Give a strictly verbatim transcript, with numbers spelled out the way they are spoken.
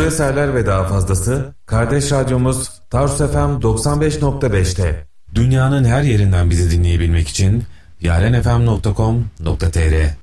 Bu eserler ve daha fazlası kardeş radyomuz Tarsus F M doksan beş nokta beş'te. Dünyanın her yerinden bizi dinleyebilmek için yarenfm nokta com nokta tr